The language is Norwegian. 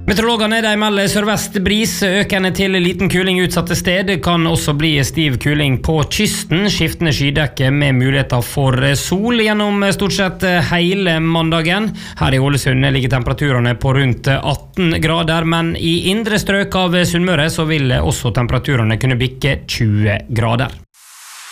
Meteorologene de melder sørvest bris, økende til liten kuling utsatte sted. Det kan også bli stiv kuling på kysten. Skiftende skydekke med muligheter for sol gjennom stort sett hele mandagen. Her i Ålesund ligger temperaturene på rundt 18 grader, men i indre strøk av Sunnmøre så vil også temperaturene kunne bikke 20 grader.